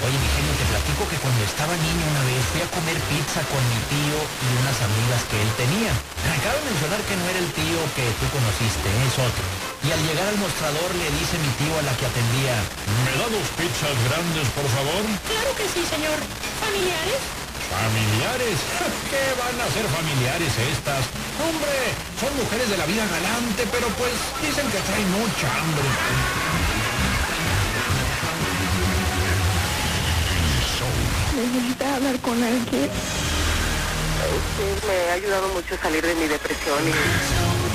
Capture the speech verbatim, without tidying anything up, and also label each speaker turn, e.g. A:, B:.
A: Oye, mi genio, te platico que cuando estaba niño una vez fui a comer pizza con mi tío y unas amigas que él tenía. Acabo de mencionar que no era el tío que tú conociste, es otro. Y al llegar al mostrador le dice mi tío a la que atendía: ¿me da dos pizzas grandes, por favor?
B: Claro que sí, señor. ¿Familiares?
A: ¿Familiares? ¿Qué van a ser familiares estas? Hombre, son mujeres de la vida galante, pero pues dicen que traen mucha hambre.
C: Necesita hablar con alguien.
D: Sí, me ha ayudado mucho a salir de mi depresión y